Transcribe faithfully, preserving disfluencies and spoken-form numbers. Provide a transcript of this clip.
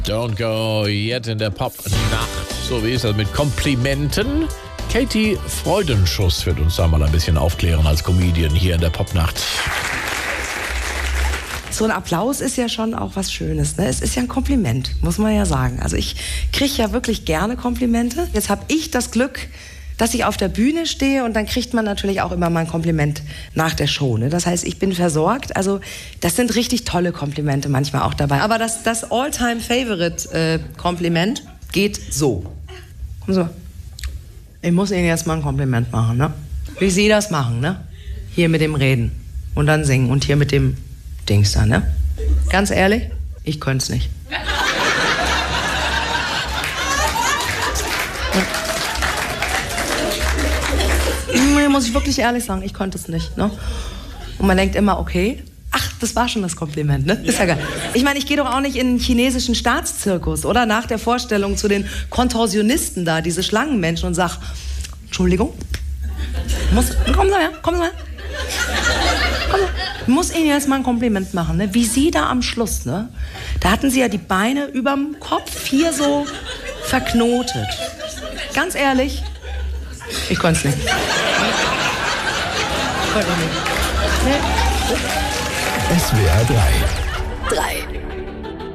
Don't go yet in der Pop-Nacht. So, wie ist das mit Komplimenten? Katie Freudenschuss wird uns da mal ein bisschen aufklären als Comedian hier in der Pop-Nacht. So ein Applaus ist ja schon auch was Schönes, ne? Es ist ja ein Kompliment, muss man ja sagen. Also ich kriege ja wirklich gerne Komplimente. Jetzt habe ich das Glück, dass ich auf der Bühne stehe und dann kriegt man natürlich auch immer mal ein Kompliment nach der Show, ne? Das heißt, ich bin versorgt. Also das sind richtig tolle Komplimente manchmal auch dabei. Aber das, das All-Time-Favorite-Kompliment äh, geht so. Kommen Sie mal. Ich muss Ihnen jetzt mal ein Kompliment machen, ne? Wie Sie das machen, ne? Hier mit dem Reden und dann singen und hier mit dem Dings da, ne? Ganz ehrlich, ich könnte es nicht. Ja. Muss ich wirklich ehrlich sagen, ich konnte es nicht, ne? Und man denkt immer, okay, ach, das war schon das Kompliment, ne? Ist ja geil. Ich meine, ich gehe doch auch nicht in den chinesischen Staatszirkus, oder? Nach der Vorstellung zu den Kontorsionisten da, diese Schlangenmenschen und sag, Entschuldigung, muss, kommen Sie her, kommen Sie her. Kommen Sie. Ich muss Ihnen jetzt mal ein Kompliment machen, ne? Wie Sie da am Schluss, ne? Da hatten Sie ja die Beine überm Kopf hier so verknotet. Ganz ehrlich, ich konnte es nicht. Ich konnte nicht. Nee. S W R drei. drei.